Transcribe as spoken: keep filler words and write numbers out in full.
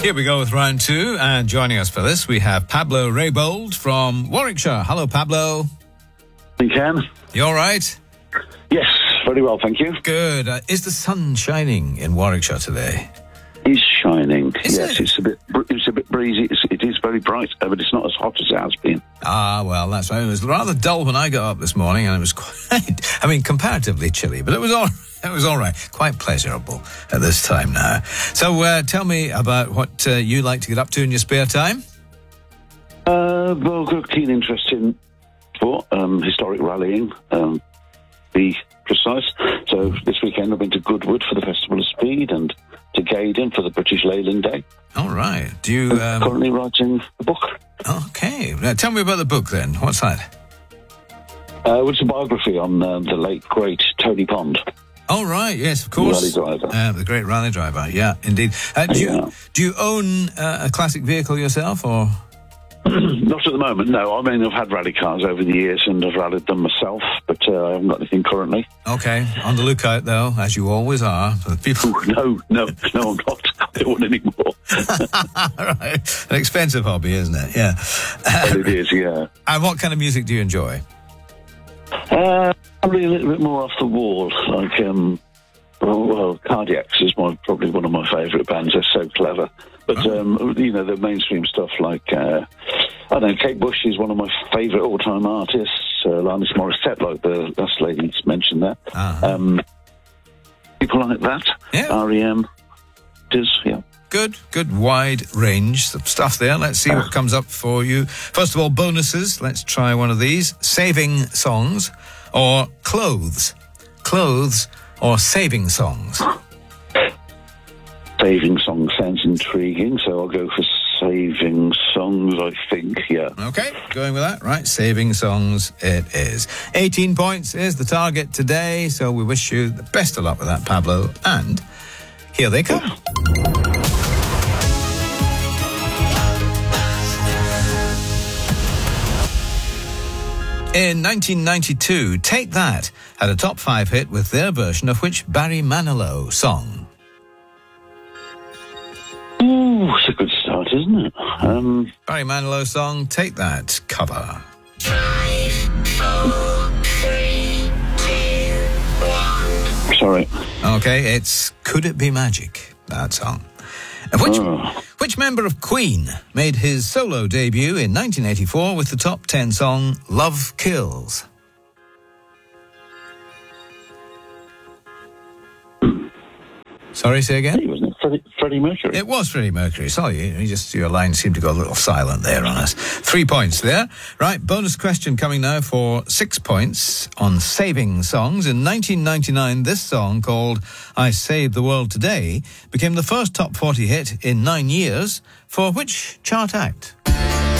Here we go with round two, and joining us for this, we have Pablo Raybould from Warwickshire. Hello, Pablo. You can? You all right? Yes, very well, thank you. Good. Uh, is the sun shining in Warwickshire today? It's shining. Is yes, it? it's a bit. It's a bit breezy. It's, it is very bright, but it's not as hot as it has been. Ah, well, that's right. It was rather dull when I got up this morning, and it was quite, I mean, comparatively chilly, but it was all, it was all right. Quite pleasurable at this time now. So uh, tell me about what uh, you like to get up to in your spare time. Uh, well, I've got a keen interest in sport, um, historic rallying, um, be precise. So this weekend I've been to Goodwood for the Festival of Speed and to Gaydon for the British Leyland Day. All right. Do you... I'm Um... currently writing a book. Okay. Now, tell me about the book then. What's that? Uh, it's a biography on uh, the late, great Tony Pond. Oh, right. Yes, of course. Rally driver. Uh, the great rally driver. Yeah, indeed. Uh, do, Yeah. you, do you own uh, a classic vehicle yourself, or...? Not at the moment, no. I mean, I've had rally cars over the years and I've rallied them myself, but uh, I haven't got anything currently. Okay. On the lookout, though, as you always are. For people... Ooh, no, no, no, I'm not. I don't want any more. Right. An expensive hobby, isn't it? Yeah. Well, it is, yeah. And what kind of music do you enjoy? Uh, probably a little bit more off the wall, like, um, well, well Cardiacs is my, probably one of my favourite bands. They're so clever. But, Oh. um, you know, the mainstream stuff like, uh, I don't know, Kate Bush is one of my favourite all-time artists. Uh, Alanis Morissette, like the last lady mentioned that. Uh-huh. Um, people like that. Yeah. R E M. Does, yeah. Good, good wide range of stuff there. Let's see what comes up for you. First of all, bonuses. Let's try one of these. Saving songs or clothes. Clothes or saving songs. Saving songs sounds intriguing, so I'll go for saving songs, I think, yeah. Okay, going with that. Right, saving songs it is. eighteen points is the target today, so we wish you the best of luck with that, Pablo. And here they come. In nineteen ninety-two, Take That had a top five hit with their version of which Barry Manilow song? Ooh, it's a good start, isn't it? Um, Barry Manilow song, Take That, cover. Five, four, three, two, one. sorry. Okay, it's Could It Be Magic, that song. And which, Oh. which member of Queen made his solo debut in nineteen eighty-four with the top ten song Love Kills? Sorry, say again? Hey, wasn't it Freddie, Freddie Mercury? It was Freddie Mercury. Sorry, you just your line seemed to go a little silent there on us. Three points there. Right, bonus question coming now for six points on saving songs. In nineteen ninety-nine, this song called I Saved the World Today became the first top forty hit in nine years for which chart act?